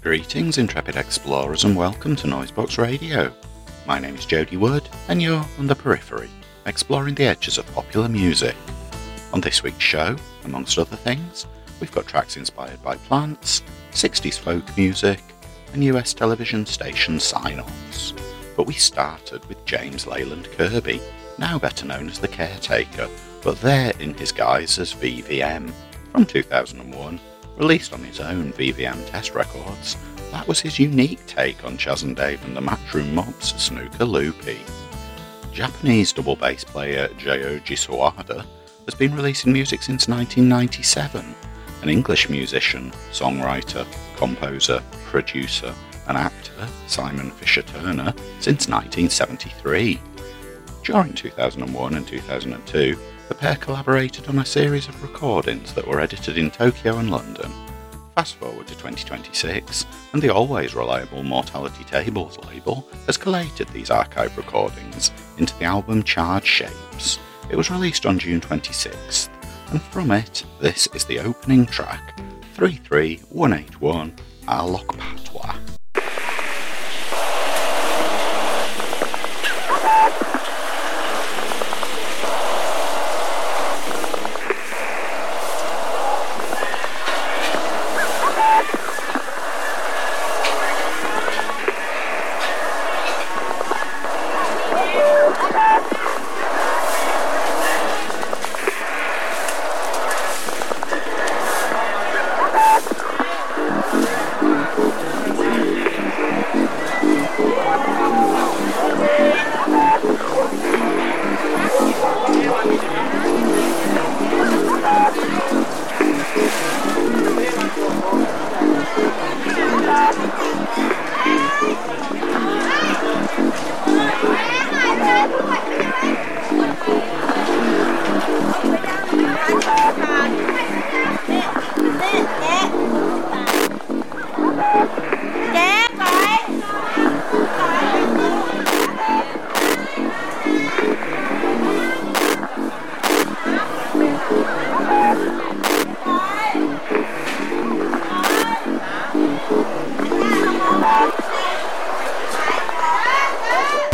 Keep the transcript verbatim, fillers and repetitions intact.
Greetings, intrepid explorers, and welcome to Noisebox Radio. My name is Jody Wood, and you're on the periphery, exploring the edges of popular music. On this week's show, amongst other things, we've got tracks inspired by plants, sixties folk music, and U S television station sign-offs. But we started with James Leyland Kirby, now better known as The Caretaker, but there in his guise as V V M, from two thousand one, released on his own V V M Test Records. That was his unique take on Chas and Dave and the Matchroom Mob's Snooker Loopy. Japanese double bass player Ryoji Sawada has been releasing music since nineteen ninety-seven. An English musician, songwriter, composer, producer and actor, Simon Fisher-Turner, since nineteen seventy-three. During two thousand one and two thousand two, the pair collaborated on a series of recordings that were edited in Tokyo and London. Fast forward to twenty twenty-six, and the always reliable Mortality Tables label has collated these archive recordings into the album Charred Shapes. It was released on June twenty-sixth, and from it, this is the opening track, three three one eight one, Our Lockpad.